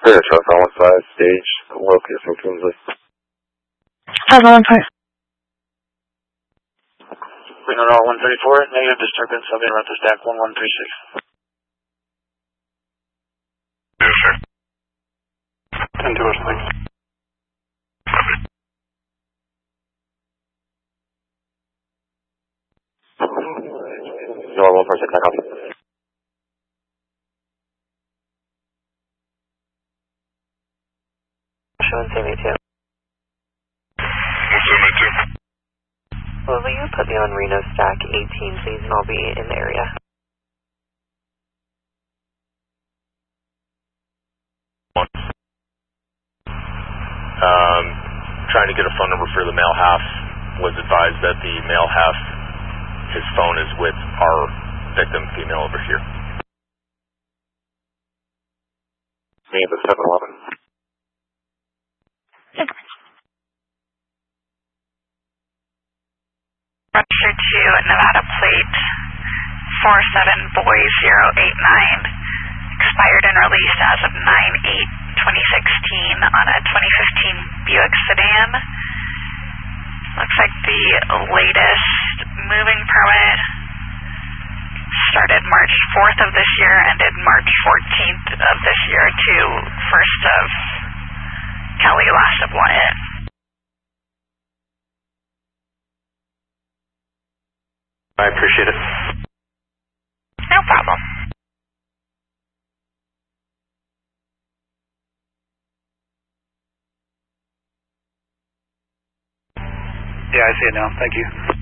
Clear truck on one side, stage, locus and Kingsley. How's on point? Reno Route 134, negative disturbance, I'll be around to stack 1136. Yes, sir. 10 to us, thanks. Normal 146, I copy. Showing CB2. What's CB2? Will you put me on Reno stack 18, please, and I'll be in the area. Trying to get a phone number for the male half. Was advised that the male half, his phone is with our victim female over here. Me at the 7-Eleven. Registered to Nevada plate 47 boys 089. Expired and released as of 9/8/2016 on a 2015 Buick sedan. Looks like the latest moving permit started March 4th of this year, ended March 14th of this year to 1st of Kelly, last of Wyatt. I appreciate it. No problem. Yeah, I see it now. Thank you.